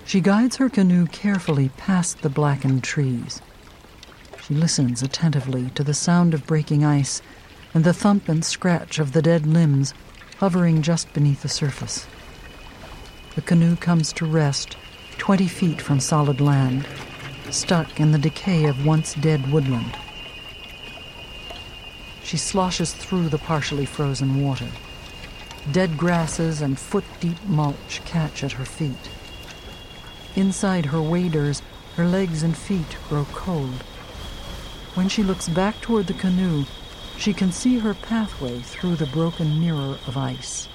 She guides her canoe carefully past the blackened trees. She listens attentively to the sound of breaking ice and the thump and scratch of the dead limbs hovering just beneath the surface. The canoe comes to rest 20 feet from solid land, stuck in the decay of once dead woodland. She sloshes through the partially frozen water. Dead grasses and foot-deep mulch catch at her feet. Inside her waders, her legs and feet grow cold. When she looks back toward the canoe, she can see her pathway through the broken mirror of ice.